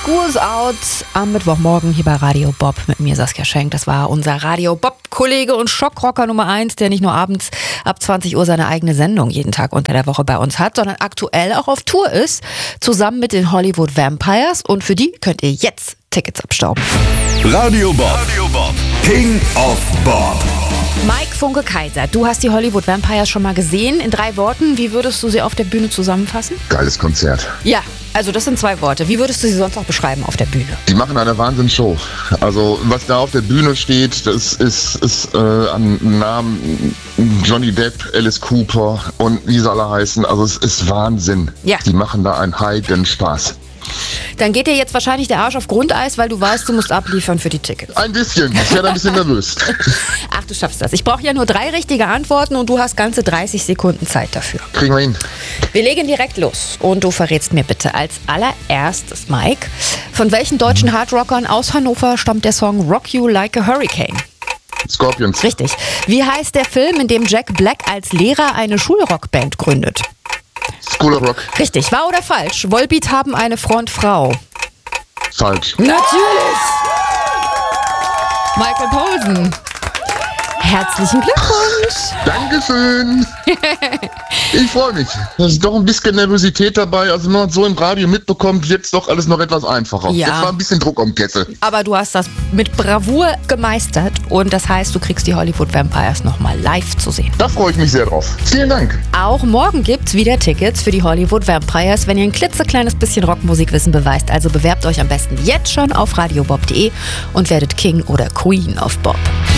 School is Out am Mittwochmorgen hier bei Radio Bob mit mir, Saskia Schenk. Das war unser Radio Bob-Kollege und Schockrocker Nummer 1, der nicht nur abends ab 20 Uhr seine eigene Sendung jeden Tag unter der Woche bei uns hat, sondern aktuell auch auf Tour ist, zusammen mit den Hollywood Vampires. Und für die könnt ihr jetzt Tickets abstauben. Radio Bob, King of Bob. Mike Funke-Kaiser, du hast die Hollywood Vampires schon mal gesehen. In 3 Worten, wie würdest du sie auf der Bühne zusammenfassen? Geiles Konzert. Ja, also das sind 2 Worte. Wie würdest du sie sonst auch beschreiben auf der Bühne? Die machen eine Wahnsinnsshow. Also was da auf der Bühne steht, das ist an Namen Johnny Depp, Alice Cooper und wie sie alle heißen. Also es ist Wahnsinn. Ja. Die machen da einen Heidenspaß. Dann geht dir jetzt wahrscheinlich der Arsch auf Grundeis, weil du weißt, du musst abliefern für die Tickets. Ein bisschen. Ich werde ein bisschen nervös. Ach, du schaffst das. Ich brauche ja nur 3 richtige Antworten und du hast ganze 30 Sekunden Zeit dafür. Kriegen wir hin. Wir legen direkt los und du verrätst mir bitte als allererstes, Mike, von welchen deutschen Hardrockern aus Hannover stammt der Song Rock You Like a Hurricane? Scorpions. Richtig. Wie heißt der Film, in dem Jack Black als Lehrer eine Schulrockband gründet? School of Rock. Richtig. Wahr oder falsch? Volbeat haben eine Frontfrau. Falsch. Natürlich! Michael Poulsen. Herzlichen Glückwunsch! Dankeschön. Ich freue mich. Da ist doch ein bisschen Nervosität dabei. Also wenn man so im Radio mitbekommt, wird es doch alles noch etwas einfacher. Ja. Jetzt war ein bisschen Druck am Kessel. Aber du hast das mit Bravour gemeistert und das heißt, du kriegst die Hollywood Vampires nochmal live zu sehen. Da freue ich mich sehr drauf. Vielen Dank. Auch morgen gibt's wieder Tickets für die Hollywood Vampires, wenn ihr ein klitzekleines bisschen Rockmusikwissen beweist. Also bewerbt euch am besten jetzt schon auf radiobob.de und werdet King oder Queen of Bob.